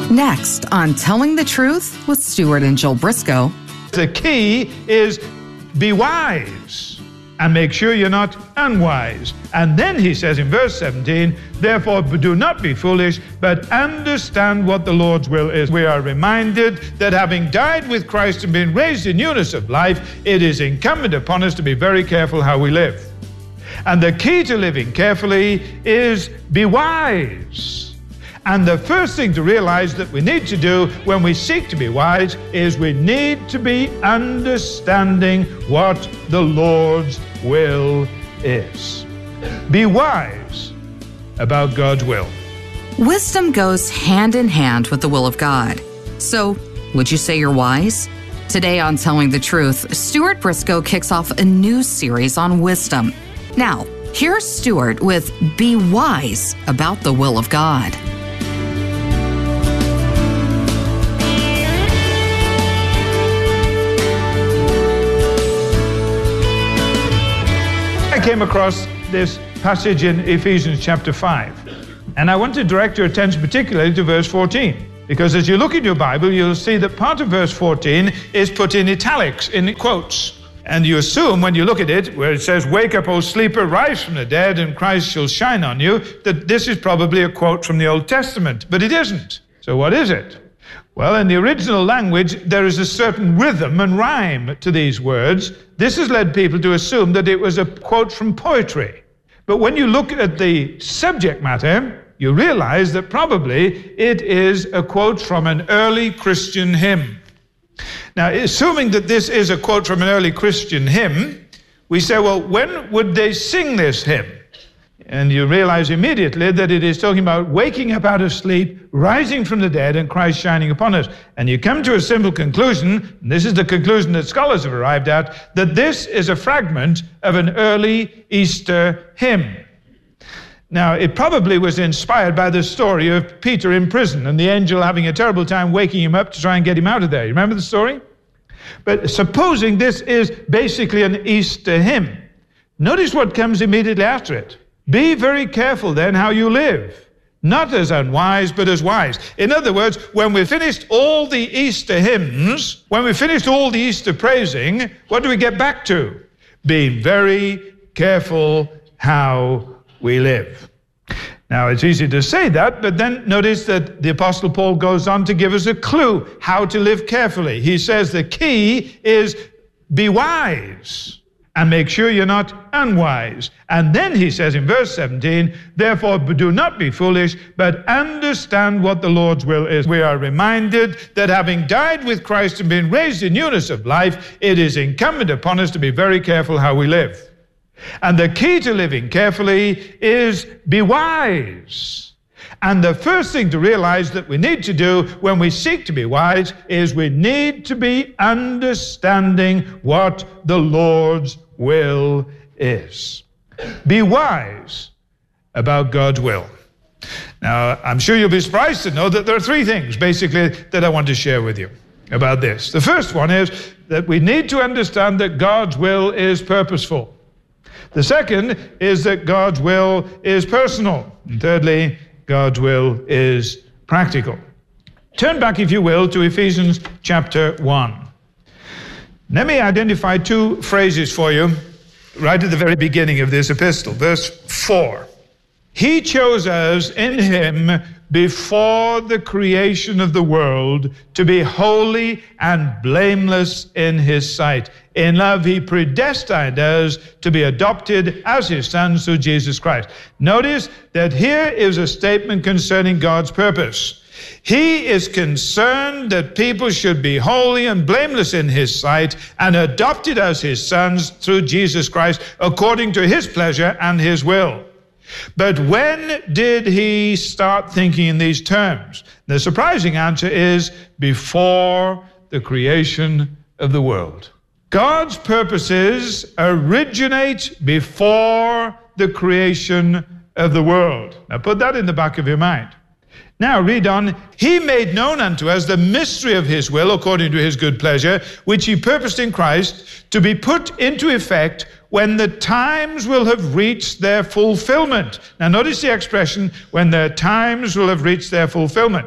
Next on Telling the Truth with Stuart and Jill Briscoe. The key is be wise and make sure you're not unwise. And then he says in verse 17, therefore do not be foolish, but understand what the Lord's will is. We are reminded that having died with Christ and been raised in newness of life, it is incumbent upon us to be very careful how we live. And the key to living carefully is be wise. And the first thing to realize that we need to do when we seek to be wise is we need to be understanding what the Lord's will is. Be wise about God's will. Wisdom goes hand in hand with the will of God. So, would you say you're wise? Today on Telling the Truth, Stuart Briscoe kicks off a new series on wisdom. Now, here's Stuart with Be Wise About the Will of God. I came across this passage in Ephesians chapter 5, and I want to direct your attention particularly to verse 14, because as you look in your Bible, you'll see that part of verse 14 is put in italics, in quotes. And you assume when you look at it, where it says, wake up, O sleeper, rise from the dead, and Christ shall shine on you, that this is probably a quote from the Old Testament, but it isn't. So what is it? Well, in the original language, there is a certain rhythm and rhyme to these words. This has led people to assume that it was a quote from poetry. But when you look at the subject matter, you realize that probably it is a quote from an early Christian hymn. Now, assuming that this is a quote from an early Christian hymn, we say, well, when would they sing this hymn? And you realize immediately that it is talking about waking up out of sleep, rising from the dead, and Christ shining upon us. And you come to a simple conclusion, and this is the conclusion that scholars have arrived at, that this is a fragment of an early Easter hymn. Now, it probably was inspired by the story of Peter in prison and the angel having a terrible time waking him up to try and get him out of there. You remember the story? But supposing this is basically an Easter hymn, notice what comes immediately after it. Be very careful then how you live, not as unwise, but as wise. In other words, when we finished all the Easter hymns, when we finished all the Easter praising, what do we get back to? Being very careful how we live. Now, it's easy to say that, but then notice that the Apostle Paul goes on to give us a clue how to live carefully. He says the key is be wise. And make sure you're not unwise. And then he says in verse 17, therefore do not be foolish, but understand what the Lord's will is. We are reminded that having died with Christ and been raised in newness of life, it is incumbent upon us to be very careful how we live. And the key to living carefully is be wise. And the first thing to realize that we need to do when we seek to be wise is we need to be understanding what the Lord's will is. Be wise about God's will. Now, I'm sure you'll be surprised to know that there are three things, basically, that I want to share with you about this. The first one is that we need to understand that God's will is purposeful. The second is that God's will is personal. And thirdly, God's will is practical. Turn back, if you will, to Ephesians chapter 1. Let me identify two phrases for you right at the very beginning of this epistle. Verse 4. He chose us in him before the creation of the world to be holy and blameless in his sight. In love, he predestined us to be adopted as his sons through Jesus Christ. Notice that here is a statement concerning God's purpose. He is concerned that people should be holy and blameless in his sight and adopted as his sons through Jesus Christ according to his pleasure and his will. But when did he start thinking in these terms? The surprising answer is before the creation of the world. God's purposes originate before the creation of the world. Now put that in the back of your mind. Now read on. He made known unto us the mystery of his will according to his good pleasure, which he purposed in Christ to be put into effect when the times will have reached their fulfillment. Now notice the expression, when the times will have reached their fulfillment.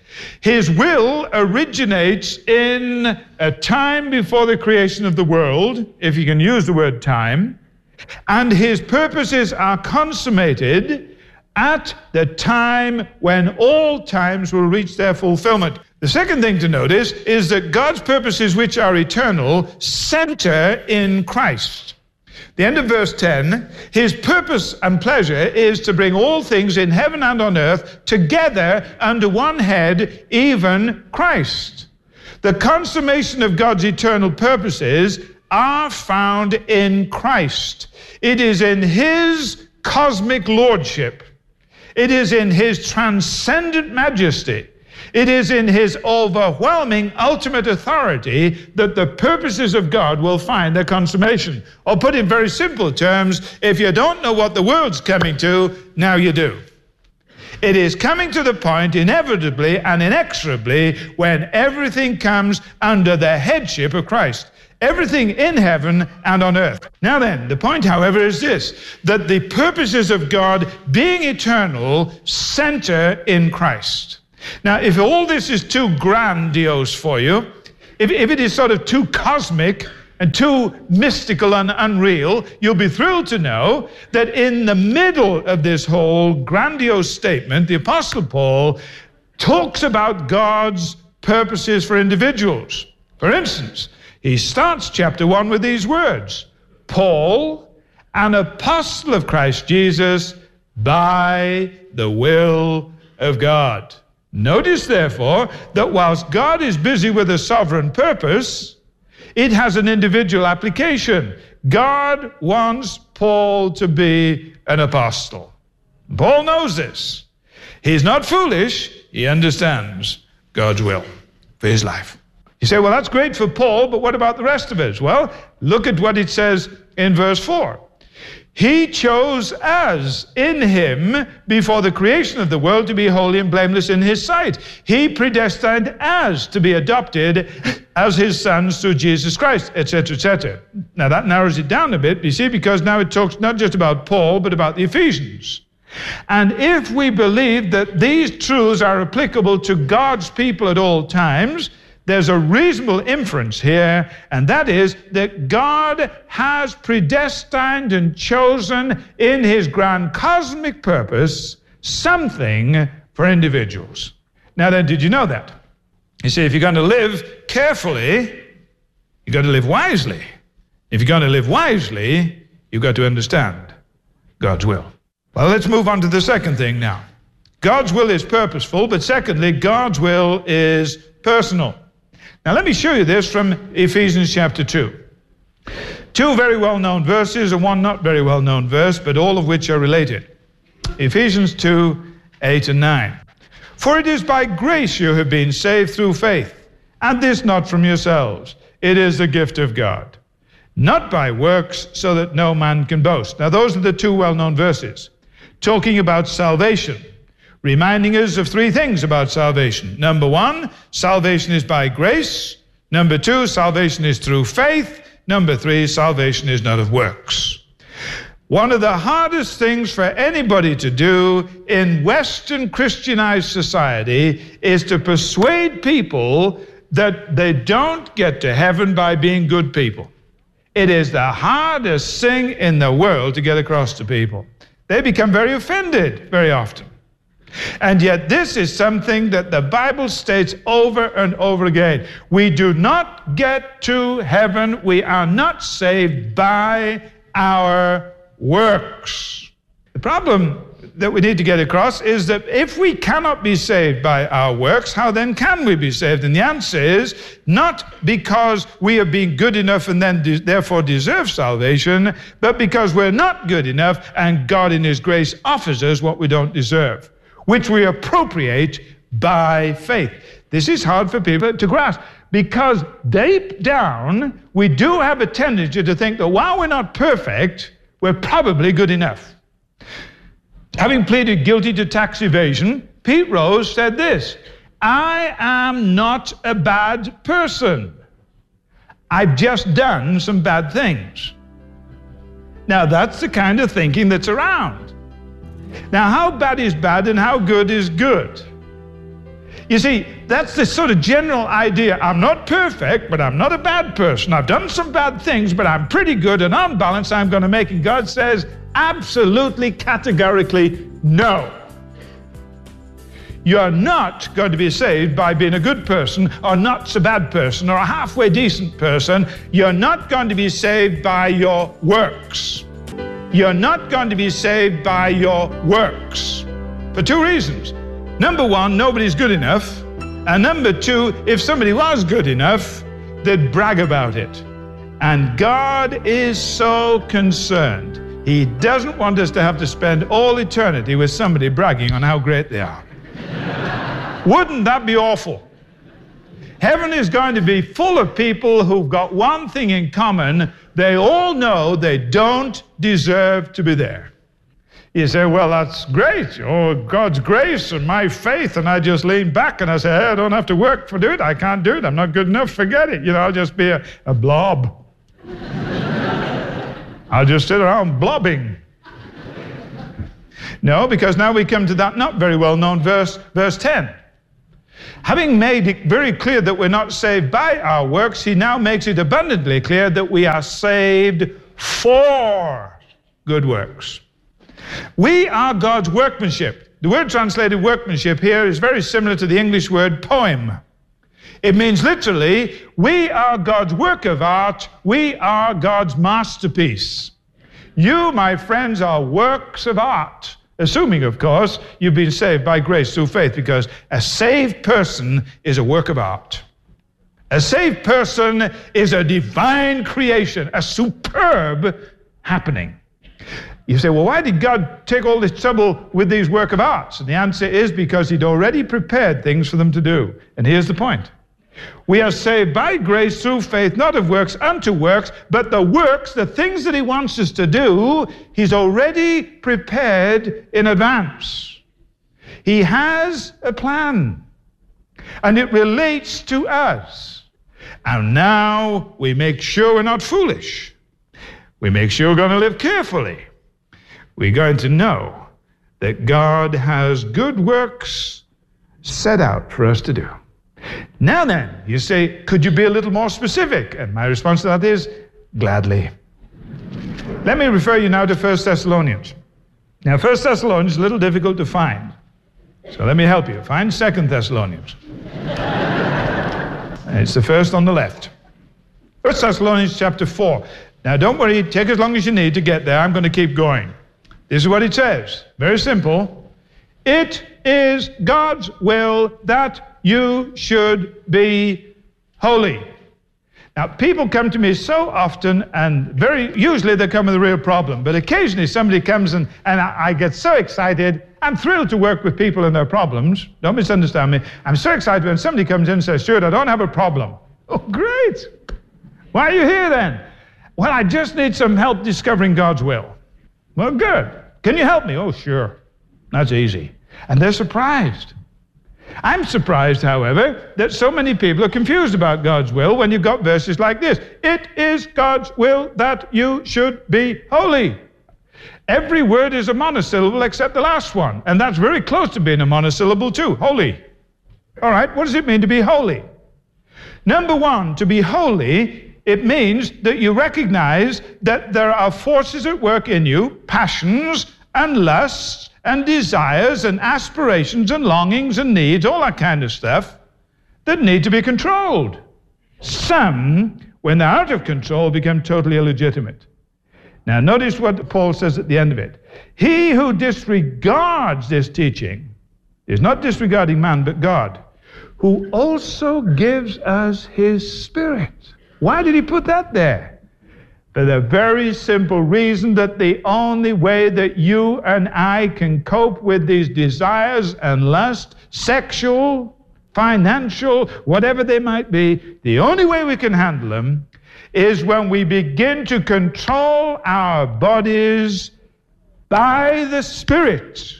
His will originates in a time before the creation of the world, if you can use the word time, and his purposes are consummated at the time when all times will reach their fulfillment. The second thing to notice is that God's purposes, which are eternal, center in Christ. The end of verse 10, his purpose and pleasure is to bring all things in heaven and on earth together under one head, even Christ. The consummation of God's eternal purposes are found in Christ. It is in his cosmic lordship. It is in his transcendent majesty. It is in his overwhelming ultimate authority that the purposes of God will find their consummation. Or put in very simple terms, if you don't know what the world's coming to, now you do. It is coming to the point, inevitably and inexorably, when everything comes under the headship of Christ. Everything in heaven and on earth. Now then, the point, however, is this, that the purposes of God, being eternal, center in Christ. Now, if all this is too grandiose for you, if it is sort of too cosmic and too mystical and unreal, you'll be thrilled to know that in the middle of this whole grandiose statement, the Apostle Paul talks about God's purposes for individuals. For instance, he starts chapter 1 with these words, Paul, an apostle of Christ Jesus, by the will of God. Notice, therefore, that whilst God is busy with a sovereign purpose, it has an individual application. God wants Paul to be an apostle. Paul knows this. He's not foolish. He understands God's will for his life. You say, well, that's great for Paul, but what about the rest of us? Well, look at what it says in verse 4. He chose us in him before the creation of the world to be holy and blameless in his sight. He predestined us to be adopted as his sons through Jesus Christ, etc., etc. Now that narrows it down a bit, you see, because now it talks not just about Paul, but about the Ephesians. And if we believe that these truths are applicable to God's people at all times, there's a reasonable inference here, and that is that God has predestined and chosen in his grand cosmic purpose something for individuals. Now then, did you know that? You see, if you're going to live carefully, you've got to live wisely. If you're going to live wisely, you've got to understand God's will. Well, let's move on to the second thing now. God's will is purposeful, but secondly, God's will is personal. Now let me show you this from Ephesians chapter 2. Two very well-known verses and one not very well-known verse, but all of which are related. Ephesians 2, 8 and 9. For it is by grace you have been saved through faith, and this not from yourselves. It is the gift of God, not by works, so that no man can boast. Now those are the two well-known verses, talking about salvation, reminding us of three things about salvation. Number one, salvation is by grace. Number two, salvation is through faith. Number three, salvation is not of works. One of the hardest things for anybody to do in Western Christianized society is to persuade people that they don't get to heaven by being good people. It is the hardest thing in the world to get across to people. They become very offended very often. And yet this is something that the Bible states over and over again. We do not get to heaven. We are not saved by our works. The problem that we need to get across is that if we cannot be saved by our works, how then can we be saved? And the answer is not because we have been good enough and then therefore deserve salvation, but because we're not good enough and God in his grace offers us what we don't deserve, which we appropriate by faith. This is hard for people to grasp because deep down, we do have a tendency to think that while we're not perfect, we're probably good enough. Having pleaded guilty to tax evasion, Pete Rose said this, I am not a bad person. I've just done some bad things. Now that's the kind of thinking that's around. Now, how bad is bad and how good is good? You see, that's the sort of general idea. I'm not perfect, but I'm not a bad person. I've done some bad things, but I'm pretty good, and on balance, I'm going to make it. God says absolutely, categorically, no. You're not going to be saved by being a good person or not so bad person or a halfway decent person. You're not going to be saved by your works. You're not going to be saved by your works for two reasons. Number one, nobody's good enough. And number two, if somebody was good enough, they'd brag about it. And God is so concerned. He doesn't want us to have to spend all eternity with somebody bragging on how great they are. Wouldn't that be awful? Heaven is going to be full of people who've got one thing in common. They all know they don't deserve to be there. You say, well, that's great. Oh, God's grace and my faith. And I just lean back and I say, hey, I don't have to work to do it. I can't do it. I'm not good enough. Forget it. I'll just be a blob. I'll just sit around blobbing. No, because now we come to that not very well-known verse 10. Having made it very clear that we're not saved by our works, he now makes it abundantly clear that we are saved for good works. We are God's workmanship. The word translated workmanship here is very similar to the English word poem. It means literally, we are God's work of art. We are God's masterpiece. You, my friends, are works of art. Assuming, of course, you've been saved by grace through faith, because a saved person is a work of art. A saved person is a divine creation, a superb happening. You say, well, why did God take all this trouble with these work of arts? And the answer is because he'd already prepared things for them to do. And here's the point. We are saved by grace through faith, not of works unto works, but the works, the things that he wants us to do, he's already prepared in advance. He has a plan, and it relates to us. And now we make sure we're not foolish. We make sure we're going to live carefully. We're going to know that God has good works set out for us to do. Now then, you say, could you be a little more specific? And my response to that is, gladly. Let me refer you now to 1 Thessalonians. Now, 1 Thessalonians is a little difficult to find. So let me help you. Find 2 Thessalonians. It's the first on the left. 1 Thessalonians chapter 4. Now, don't worry. Take as long as you need to get there. I'm going to keep going. This is what it says. Very simple. It is God's will that you should be holy. Now, people come to me so often, and usually they come with a real problem, but occasionally somebody comes and I get so excited. I'm thrilled to work with people and their problems. Don't misunderstand me. I'm so excited when somebody comes in and says, Stuart, I don't have a problem. Oh, great. Why are you here then? Well, I just need some help discovering God's will. Well, good. Can you help me? Oh, sure. That's easy. And they're surprised. I'm surprised, however, that so many people are confused about God's will when you've got verses like this. It is God's will that you should be holy. Every word is a monosyllable except the last one, and that's very close to being a monosyllable too, holy. All right, what does it mean to be holy? Number one, to be holy, it means that you recognize that there are forces at work in you, passions and lusts, and desires and aspirations and longings and needs, all that kind of stuff, that need to be controlled. Some, when they're out of control, become totally illegitimate. Now notice what Paul says at the end of it. He who disregards this teaching is not disregarding man, but God, who also gives us his Spirit. Why did he put that there? For the very simple reason that the only way that you and I can cope with these desires and lust, sexual, financial, whatever they might be, the only way we can handle them is when we begin to control our bodies by the Spirit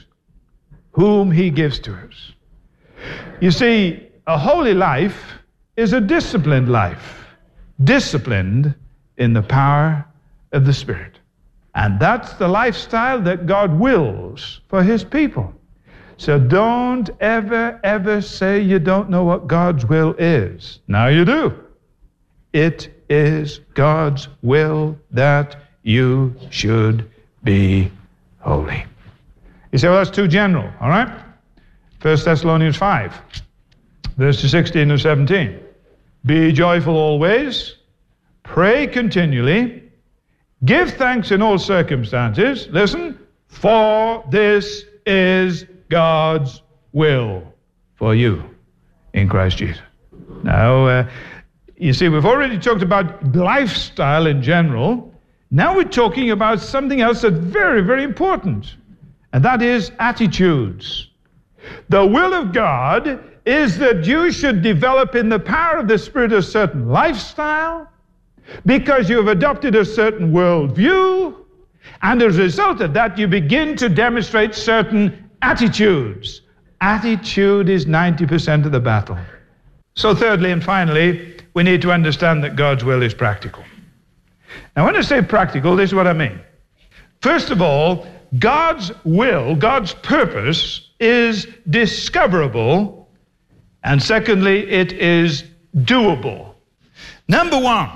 whom he gives to us. You see, a holy life is a disciplined life, disciplined in the power of the Spirit. And that's the lifestyle that God wills for his people. So don't ever say you don't know what God's will is. Now you do. It is God's will that you should be holy. You say, well, that's too general, all right? 1 Thessalonians 5, verses 16 and 17. Be joyful always, pray continually, give thanks in all circumstances. Listen, for this is God's will for you in Christ Jesus. Now, you see, we've already talked about lifestyle in general. Now we're talking about something else that's very, very important, and that is attitudes. The will of God is that you should develop in the power of the Spirit a certain lifestyle because you have adopted a certain worldview, and as a result of that, you begin to demonstrate certain attitudes. Attitude is 90% of the battle. So thirdly and finally, we need to understand that God's will is practical. Now, when I say practical, this is what I mean. First of all, God's will, God's purpose is discoverable, and secondly, it is doable. Number one,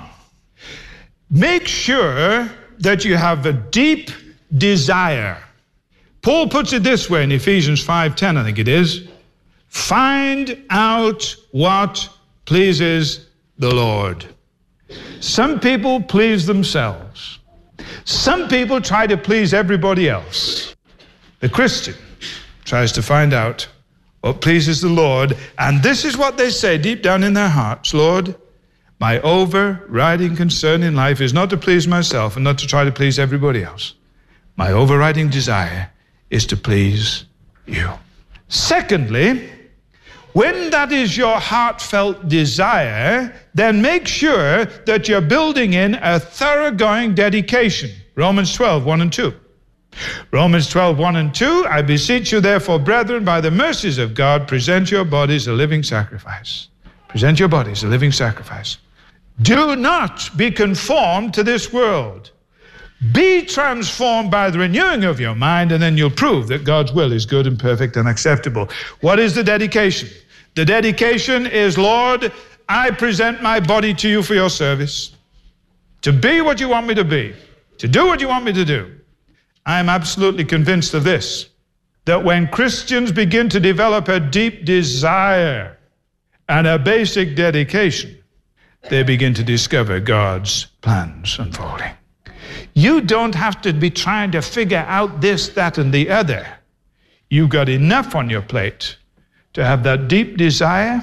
make sure that you have a deep desire. Paul puts it this way in Ephesians 5:10, I think it is. Find out what pleases the Lord. Some people please themselves. Some people try to please everybody else. The Christian tries to find out what pleases the Lord, and this is what they say deep down in their hearts: Lord, my overriding concern in life is not to please myself and not to try to please everybody else. My overriding desire is to please you. Secondly, when that is your heartfelt desire, then make sure that you're building in a thoroughgoing dedication. Romans 12:1 and 2. Romans 12:1 and 2, I beseech you therefore, brethren, by the mercies of God, present your bodies a living sacrifice. Present your bodies a living sacrifice. Do not be conformed to this world. Be transformed by the renewing of your mind, and then you'll prove that God's will is good and perfect and acceptable. What is the dedication? The dedication is, Lord, I present my body to you for your service, to be what you want me to be, to do what you want me to do. I am absolutely convinced of this, that when Christians begin to develop a deep desire and a basic dedication, they begin to discover God's plans unfolding. You don't have to be trying to figure out this, that, and the other. You've got enough on your plate to have that deep desire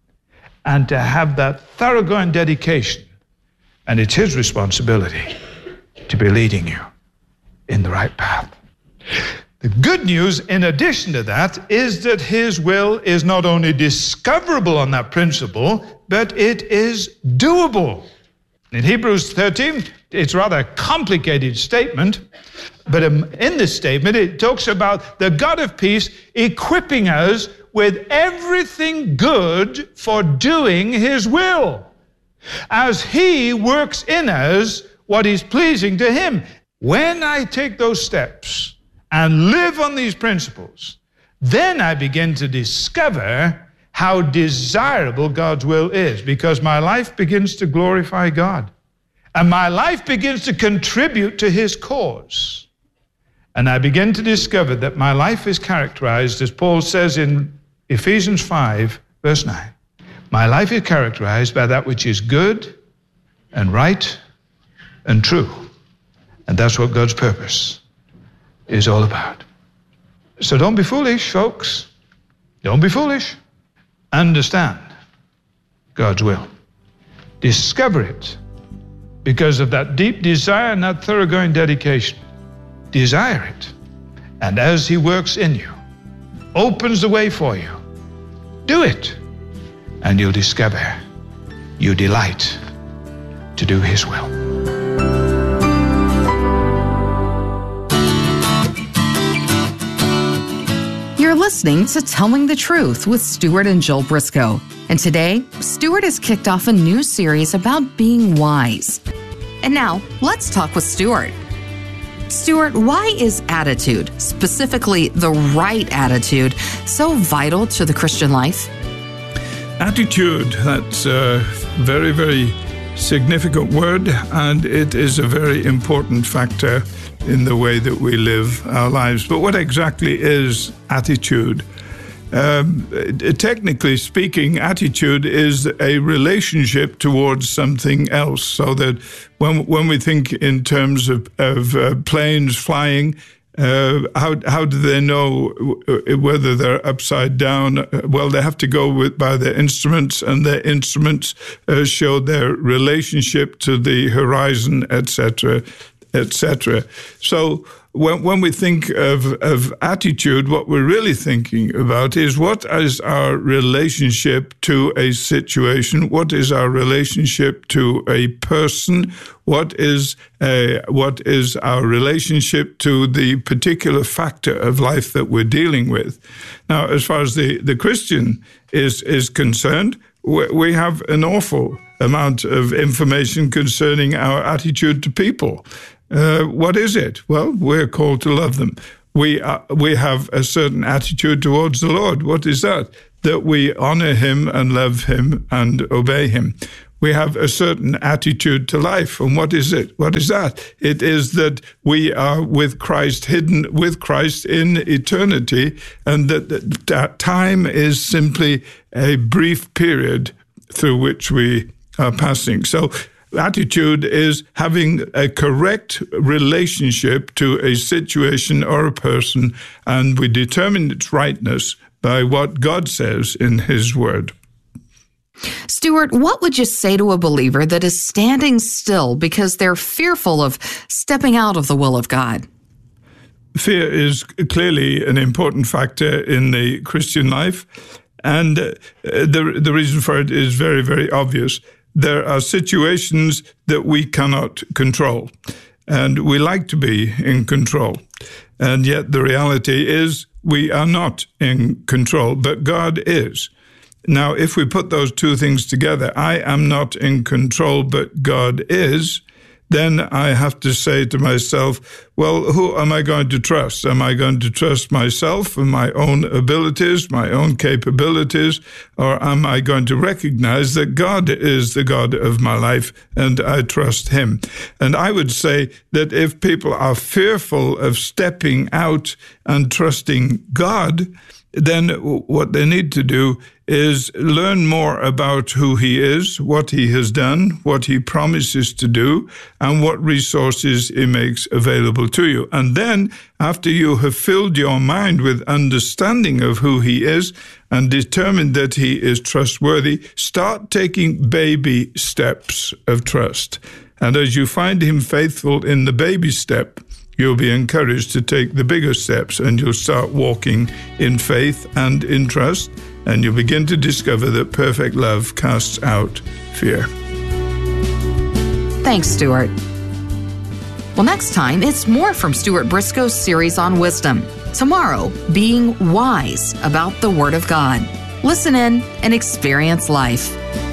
and to have that thoroughgoing dedication. And it's His responsibility to be leading you in the right path. The good news, in addition to that, is that His will is not only discoverable on that principle, but it is doable. In Hebrews 13, it's a rather complicated statement, but in this statement, it talks about the God of peace equipping us with everything good for doing His will, as He works in us what is pleasing to Him. When I take those steps and live on these principles, then I begin to discover how desirable God's will is, because my life begins to glorify God, and my life begins to contribute to His cause. And I begin to discover that my life is characterized, as Paul says in Ephesians 5, verse 9. My life is characterized by that which is good and right and true. And that's what God's purpose is all about. So don't be foolish, folks. Don't be foolish. Understand God's will. Discover it because of that deep desire and that thoroughgoing dedication. Desire it. And as He works in you, opens the way for you, do it. And you'll discover you delight to do His will. You're listening to Telling the Truth with Stuart and Jill Briscoe. And today, Stuart has kicked off a new series about being wise. And now, let's talk with Stuart. Stuart, why is attitude, specifically the right attitude, so vital to the Christian life? Attitude, that's a very, very significant word, and it is a very important factor in the way that we live our lives. But what exactly is attitude? Technically speaking, attitude is a relationship towards something else. So that when we think in terms of planes flying, how do they know whether they're upside down? Well, they have to go by their instruments, and their instruments show their relationship to the horizon, etc., etc. So when we think of attitude, what we're really thinking about is what is our relationship to a situation? What is our relationship to a person? What is our relationship to the particular factor of life that we're dealing with? Now, as far as the Christian is concerned, we have an awful amount of information concerning our attitude to people. What is it? Well, we're called to love them. We have a certain attitude towards the Lord. What is that? That we honor him and love him and obey him. We have a certain attitude to life. And what is it? What is that? It is that we are with Christ, hidden with Christ in eternity, and that time is simply a brief period through which we are passing. So attitude is having a correct relationship to a situation or a person, and we determine its rightness by what God says in his word. Stuart, what would you say to a believer that is standing still because they're fearful of stepping out of the will of God? Fear is clearly an important factor in the Christian life, and the reason for it is very, very obvious. There are situations that we cannot control, and we like to be in control. And yet the reality is we are not in control, but God is. Now, if we put those two things together, I am not in control, but God is, then I have to say to myself, well, who am I going to trust? Am I going to trust myself and my own abilities, my own capabilities, or am I going to recognize that God is the God of my life and I trust him? And I would say that if people are fearful of stepping out and trusting God, then what they need to do is learn more about who he is, what he has done, what he promises to do, and what resources he makes available to you. And then, after you have filled your mind with understanding of who he is and determined that he is trustworthy, start taking baby steps of trust. And as you find him faithful in the baby step, you'll be encouraged to take the bigger steps, and you'll start walking in faith and in trust, and you'll begin to discover that perfect love casts out fear. Thanks, Stuart. Well, next time, it's more from Stuart Briscoe's series on wisdom. Tomorrow, being wise about the Word of God. Listen in and experience life.